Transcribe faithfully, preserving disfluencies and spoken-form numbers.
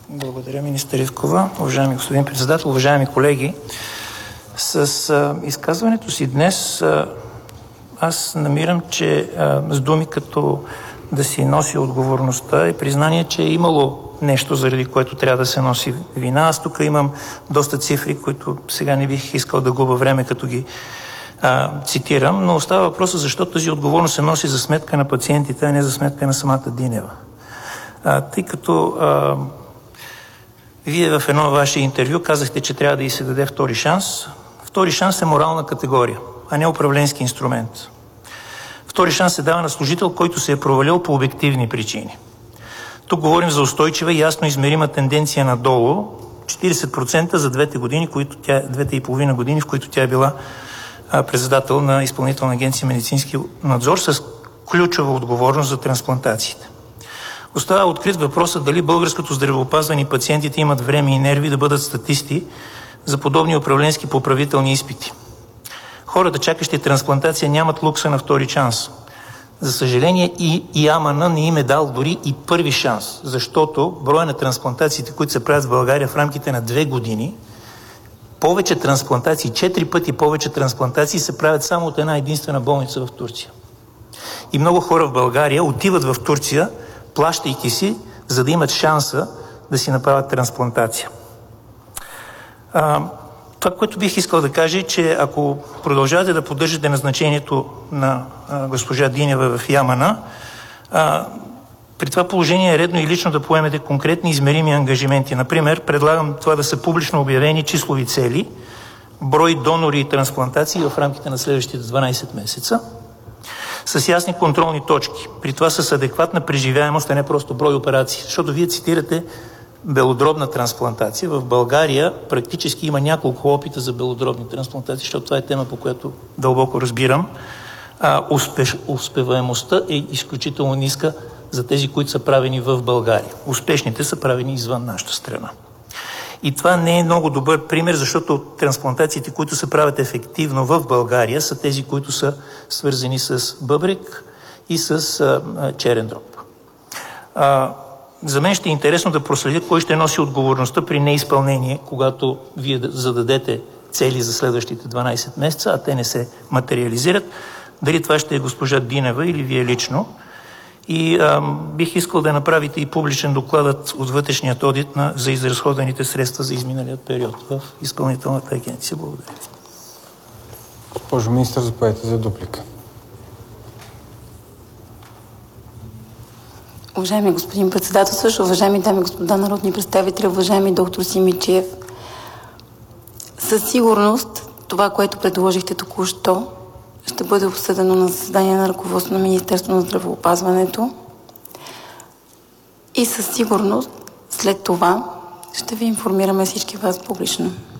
Благодаря, министър Ивкова. Уважаеми господин председател, уважаеми колеги, с а, изказването си днес а, аз намирам, че а, с думи като да си носи отговорността е признание, че е имало нещо, заради което трябва да се носи вина. Аз тук имам доста цифри, които сега не бих искал да губя време, като ги а, цитирам, но остава въпроса защо тази отговорност се носи за сметка на пациентите, а не за сметка на самата Динева. А, тъй като а, вие в едно ваше интервю казахте, че трябва да й се даде втори шанс. Втори шанс е морална категория, а не управленски инструмент. Втори шанс се дава на служител, който се е провалил по обективни причини. Тук говорим за устойчива и ясно измерима тенденция надолу, четиридесет процента за двете години, които тя, двете и половина години, в които тя е била а, председател на Изпълнителна агенция медицински надзор с ключова отговорност за трансплантациите. Остава открит въпросът дали българското здравеопазване и пациентите имат време и нерви да бъдат статисти за подобни управленски поправителни изпити. Хората, чакащи трансплантация, нямат лукса на втори шанс. За съжаление, и ИАМН не им е дал дори и първи шанс, защото броя на трансплантациите, които се правят в България в рамките на две години, повече трансплантации, четири пъти повече трансплантации се правят само от една единствена болница в Турция. И много хора в България отиват в Турция, плащайки си, за да имат шанса да си направят трансплантация. А, това, което бих искал да кажа е, че ако продължавате да поддържате назначението на а, госпожа Динева в ИАМН, а, при това положение е редно и лично да поемете конкретни измерими ангажименти. Например, предлагам това да са публично обявени числови цели, брой донори и трансплантации в рамките на следващите дванайсет месеца, с ясни контролни точки. При това с адекватна преживяемост, а не просто брой операции. Защото вие цитирате белодробна трансплантация. В България практически има няколко опита за белодробни трансплантации, защото това е тема, по която дълбоко разбирам. А, успеш, успеваемостта е изключително ниска за тези, които са правени в България. Успешните са правени извън нашата страна. И това не е много добър пример, защото трансплантациите, които се правят ефективно в България, са тези, които са свързани с бъбрек и с а, а, черен дроб. А, за мен ще е интересно да проследя кой ще носи отговорността при неизпълнение, когато вие зададете цели за следващите дванайсет месеца, а те не се материализират. Дали това ще е госпожа Динева или вие лично. И а, бих искал да направите и публичен докладът от вътрешният одит на, за изразходените средства за изминалият период в Изпълнителната агенция. Благодаря. Госпожо министър, заповядайте за дуплика. Уважаеми господин председател, също уважаеми дами и господа народни представители, уважаеми доктор Симидчиев, със сигурност това, което предложихте току-що, ще бъде обсъдено на заседание на ръководството на Министерството на здравеопазването и със сигурност след това ще ви информираме всички вас публично.